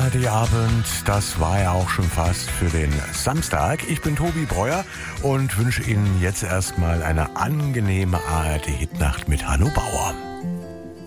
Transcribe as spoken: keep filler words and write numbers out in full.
ARD-Abend, das war ja auch schon fast für den Samstag. Ich bin Tobi Breuer und wünsche Ihnen jetzt erstmal eine angenehme A R D-Hitnacht mit Hanno Bauer.